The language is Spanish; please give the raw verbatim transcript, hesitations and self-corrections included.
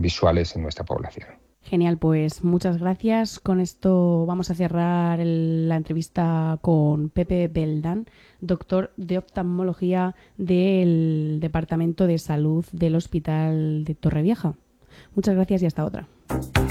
visuales en nuestra población. Genial, pues muchas gracias. Con esto vamos a cerrar el, la entrevista con Pepe Beldán, doctor de oftalmología del Departamento de Salud del Hospital de Torrevieja. Muchas gracias y hasta otra.